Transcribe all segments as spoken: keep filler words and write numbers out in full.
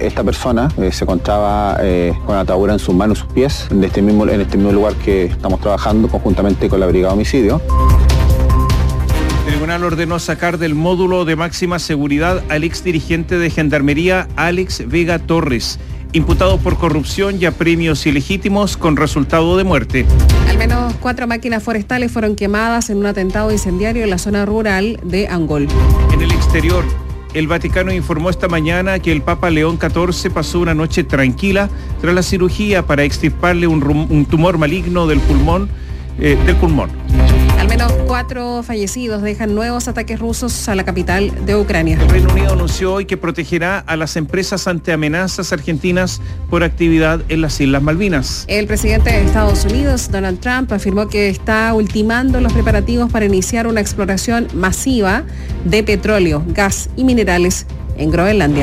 esta persona eh, se encontraba eh, con atadura en sus manos y sus pies, en este, mismo, en este mismo lugar que estamos trabajando conjuntamente con la Brigada Homicidio. El tribunal ordenó sacar del módulo de máxima seguridad al exdirigente de Gendarmería Alex Vega Torres, imputado por corrupción y apremios ilegítimos con resultado de muerte. Al menos cuatro máquinas forestales fueron quemadas en un atentado incendiario en la zona rural de Angol. En el exterior, el Vaticano informó esta mañana que el Papa León catorce pasó una noche tranquila tras la cirugía para extirparle un, rum- un tumor maligno del pulmón, eh, del pulmón. Al menos cuatro fallecidos dejan nuevos ataques rusos a la capital de Ucrania. El Reino Unido anunció hoy que protegerá a las empresas ante amenazas argentinas por actividad en las Islas Malvinas. El presidente de Estados Unidos, Donald Trump, afirmó que está ultimando los preparativos para iniciar una exploración masiva de petróleo, gas y minerales en Groenlandia.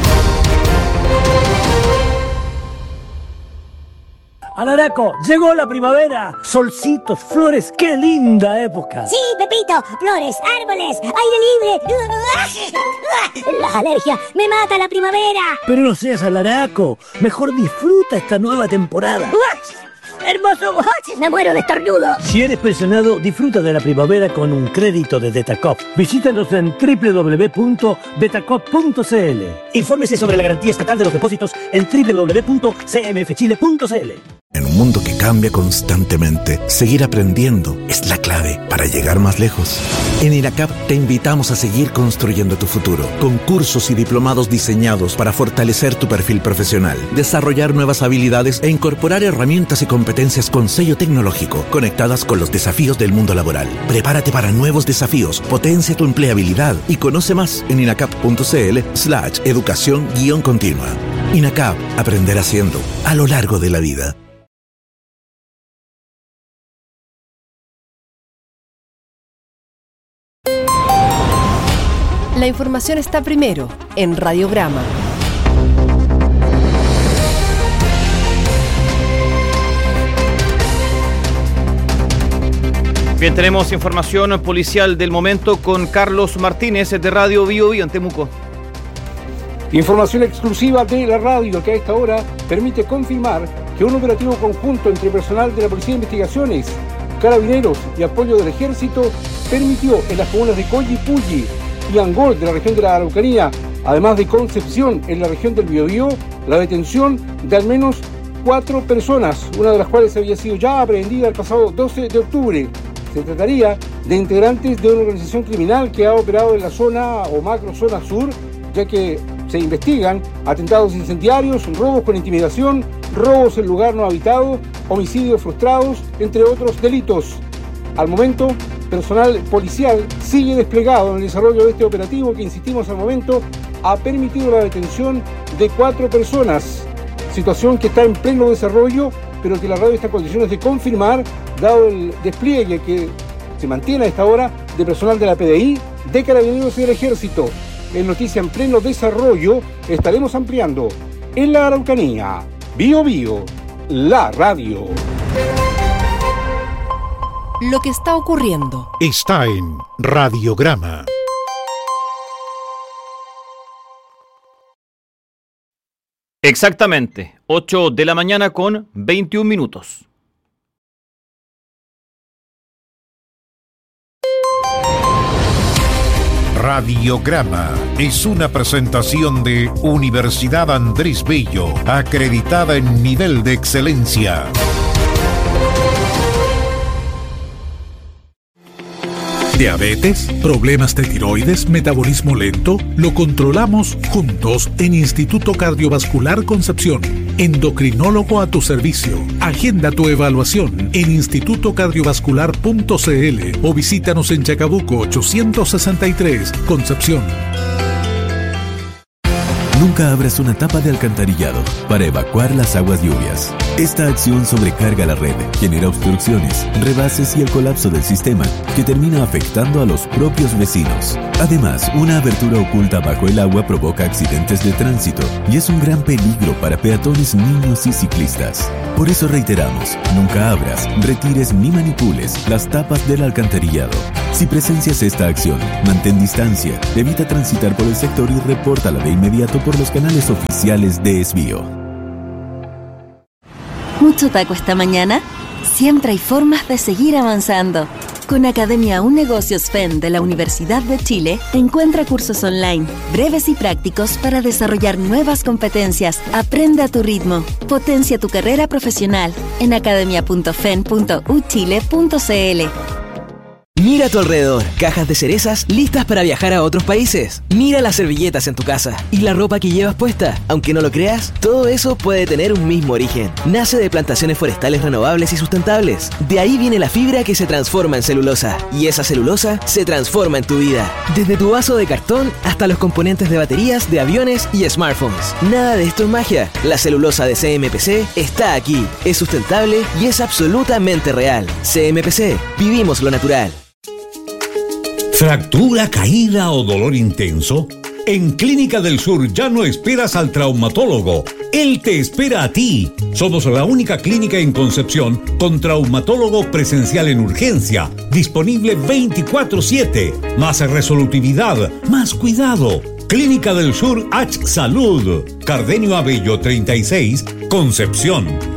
Alaraco, llegó la primavera. Solcitos, flores, qué linda época. Sí, Pepito, flores, árboles, aire libre. Las alergias, me mata la primavera. Pero no seas alaraco, mejor disfruta esta nueva temporada. ¡Hermoso! Me muero de estornudo. Si eres pensionado, disfruta de la primavera con un crédito de Betacop. Visítanos en doble u doble u doble u punto betacop punto c l. Infórmese sobre la garantía estatal de los depósitos en doble u doble u doble u punto c m f chile punto c l. En un mundo que cambia constantemente, seguir aprendiendo es la clave para llegar más lejos. En INACAP te invitamos a seguir construyendo tu futuro, con cursos y diplomados diseñados para fortalecer tu perfil profesional, desarrollar nuevas habilidades e incorporar herramientas y competencias con sello tecnológico, conectadas con los desafíos del mundo laboral. Prepárate para nuevos desafíos, potencia tu empleabilidad y conoce más en inacap punto c l slash educación guión continua. INACAP, aprender haciendo, a lo largo de la vida. La información está primero en Radiograma. Bien, tenemos información policial del momento con Carlos Martínez de Radio Bio Bio en Temuco. Información exclusiva de la radio que a esta hora permite confirmar que un operativo conjunto entre personal de la Policía de Investigaciones, Carabineros y apoyo del Ejército permitió en las comunas de Collipulli y Angol de la región de la Araucanía, además de Concepción en la región del Biobío, la detención de al menos cuatro personas, una de las cuales había sido ya aprehendida el pasado doce de octubre. Se trataría de integrantes de una organización criminal que ha operado en la zona o macro zona sur, ya que se investigan atentados incendiarios, robos con intimidación, robos en lugar no habitado, homicidios frustrados, entre otros delitos. Al momento, personal policial sigue desplegado en el desarrollo de este operativo que, insistimos al momento, ha permitido la detención de cuatro personas. Situación que está en pleno desarrollo, pero que la radio está en condiciones de confirmar, dado el despliegue que se mantiene a esta hora de personal de la P D I, de Carabineros y del Ejército. En noticia en pleno desarrollo, estaremos ampliando en la Araucanía. Bio Bio, la radio. Lo que está ocurriendo está en Radiograma. Exactamente, ocho de la mañana con veintiún minutos. Radiograma es una presentación de Universidad Andrés Bello, acreditada en nivel de excelencia. ¿Diabetes? ¿Problemas de tiroides? ¿Metabolismo lento? Lo controlamos juntos en Instituto Cardiovascular Concepción. Endocrinólogo a tu servicio. Agenda tu evaluación en instituto cardiovascular punto c l o visítanos en Chacabuco ochocientos sesenta y tres, Concepción. Nunca abras una tapa de alcantarillado para evacuar las aguas lluvias. Esta acción sobrecarga la red, genera obstrucciones, rebases y el colapso del sistema, que termina afectando a los propios vecinos. Además, una abertura oculta bajo el agua provoca accidentes de tránsito y es un gran peligro para peatones, niños y ciclistas. Por eso reiteramos, nunca abras, retires ni manipules las tapas del alcantarillado. Si presencias esta acción, mantén distancia, evita transitar por el sector y repórtala de inmediato por los canales oficiales de Esbio. ¿Mucho taco esta mañana? Siempre hay formas de seguir avanzando. Con Academia Un Negocios F E N de la Universidad de Chile, encuentra cursos online, breves y prácticos para desarrollar nuevas competencias. Aprende a tu ritmo. Potencia tu carrera profesional en academia punto fen punto u chile punto c l. Mira a tu alrededor, cajas de cerezas listas para viajar a otros países. Mira las servilletas en tu casa y la ropa que llevas puesta. Aunque no lo creas, todo eso puede tener un mismo origen. Nace de plantaciones forestales renovables y sustentables. De ahí viene la fibra que se transforma en celulosa. Y esa celulosa se transforma en tu vida. Desde tu vaso de cartón hasta los componentes de baterías de aviones y smartphones. Nada de esto es magia. La celulosa de C M P C está aquí. Es sustentable y es absolutamente real. C M P C. Vivimos lo natural. ¿Fractura, caída o dolor intenso? En Clínica del Sur ya no esperas al traumatólogo. Él te espera a ti. Somos la única clínica en Concepción con traumatólogo presencial en urgencia, disponible veinticuatro siete. Más resolutividad, más cuidado. Clínica del Sur H Salud. Cardenio Abello treinta y seis, Concepción.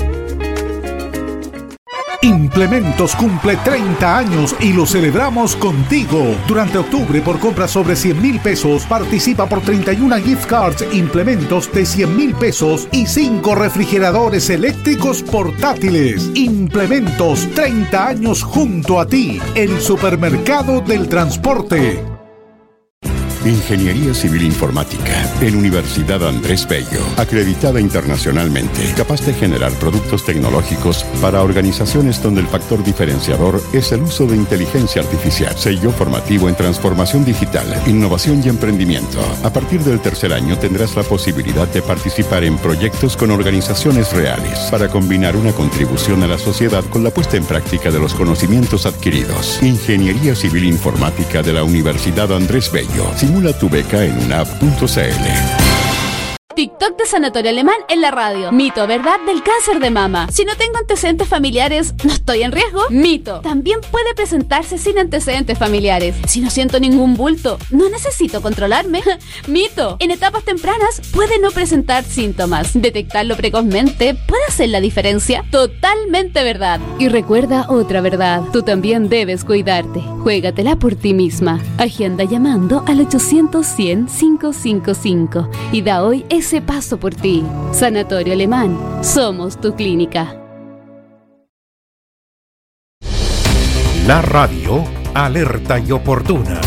Implementos cumple treinta años y lo celebramos contigo. Durante octubre, por compras sobre cien mil pesos, participa por treinta y una gift cards Implementos de cien mil pesos y cinco refrigeradores eléctricos portátiles. Implementos, treinta años junto a ti, el supermercado del transporte. Ingeniería Civil Informática en Universidad Andrés Bello, acreditada internacionalmente, capaz de generar productos tecnológicos para organizaciones donde el factor diferenciador es el uso de inteligencia artificial. Sello formativo en transformación digital, innovación y emprendimiento. A partir del tercer año tendrás la posibilidad de participar en proyectos con organizaciones reales para combinar una contribución a la sociedad con la puesta en práctica de los conocimientos adquiridos. Ingeniería Civil Informática de la Universidad Andrés Bello. Simula tu beca en unap punto c l. TikTok de Sanatorio Alemán en la radio. Mito o verdad del cáncer de mama. Si no tengo antecedentes familiares, ¿no estoy en riesgo? Mito. También puede presentarse sin antecedentes familiares. Si no siento ningún bulto, ¿no necesito controlarme? Mito. En etapas tempranas puede no presentar síntomas. Detectarlo precozmente puede hacer la diferencia. Totalmente verdad. Y recuerda otra verdad. Tú también debes cuidarte. Juégatela por ti misma. Agenda llamando al ochocientos cien cinco cinco cinco y da hoy ese paso por ti. Sanatorio Alemán. Somos tu clínica. La radio alerta y oportuna.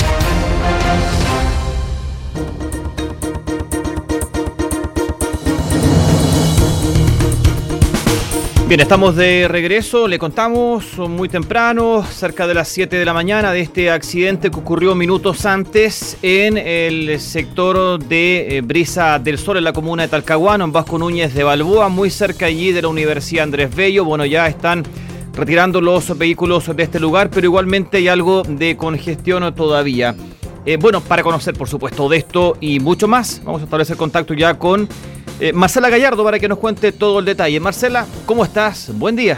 Bien, estamos de regreso, le contamos muy temprano, cerca de las siete de la mañana, de este accidente que ocurrió minutos antes en el sector de eh, Brisa del Sol, en la comuna de Talcahuano, en Vasco Núñez de Balboa, muy cerca allí de la Universidad Andrés Bello. Bueno, ya están retirando los vehículos de este lugar, pero igualmente hay algo de congestión todavía. Eh, bueno, para conocer, por supuesto, de esto y mucho más, vamos a establecer contacto ya con Eh, Marcela Gallardo para que nos cuente todo el detalle. Marcela, ¿cómo estás? Buen día.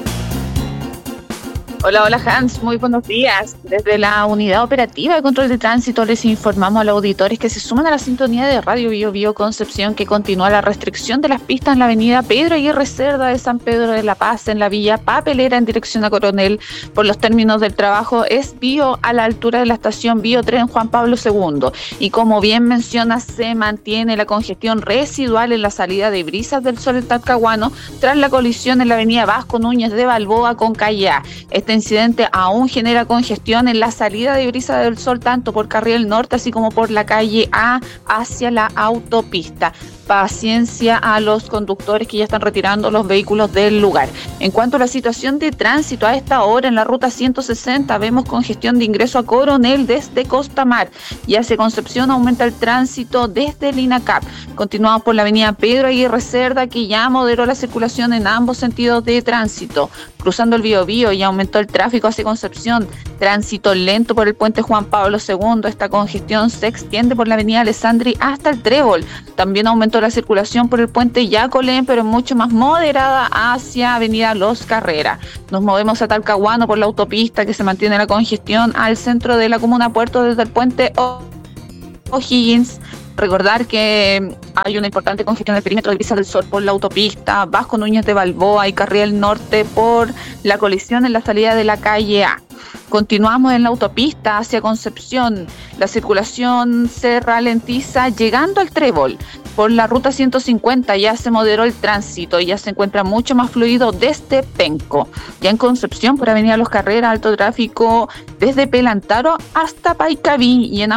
Hola, hola Hans, muy buenos días. Desde la Unidad Operativa de Control de Tránsito les informamos a los auditores que se suman a la sintonía de Radio Bio Bio Concepción que continúa la restricción de las pistas en la avenida Pedro Aguirre Cerda de San Pedro de la Paz, en la villa Papelera en dirección a Coronel. Por los términos del trabajo es Bio a la altura de la estación Bio Tren Juan Pablo segundo. Y como bien menciona, se mantiene la congestión residual en la salida de Brisas del Sol en Talcahuano tras la colisión en la avenida Vasco Núñez de Balboa con calle A. Este incidente aún genera congestión en la salida de Brisa del Sol, tanto por carril norte así como por la calle A hacia la autopista. Paciencia a los conductores que ya están retirando los vehículos del lugar. En cuanto a la situación de tránsito, a esta hora en la ruta ciento sesenta vemos congestión de ingreso a Coronel desde Costa Mar y hacia Concepción aumenta el tránsito desde el INACAP. Continuamos por la avenida Pedro Aguirre Cerda, que ya moderó la circulación en ambos sentidos de tránsito. Cruzando el Biobío ya aumentó el tráfico hacia Concepción. Tránsito lento por el puente Juan Pablo segundo. Esta congestión se extiende por la avenida Alessandri hasta el Trébol. También aumentó la circulación por el puente Yacolén, pero mucho más moderada hacia avenida Los Carreras. Nos movemos a Talcahuano por la autopista, que se mantiene la congestión al centro de la comuna Puerto desde el puente O'Higgins. Recordar que hay una importante congestión del perímetro de Vista del Sol por la autopista, Vasco Núñez de Balboa y Carriel Norte por la colisión en la salida de la calle A. Continuamos en la autopista hacia Concepción. La circulación se ralentiza llegando al Trébol. Por la ruta ciento cincuenta ya se moderó el tránsito y ya se encuentra mucho más fluido desde Penco. Ya en Concepción, por avenida Los Carreras, alto tráfico desde Pelantaro hasta Paicaví y en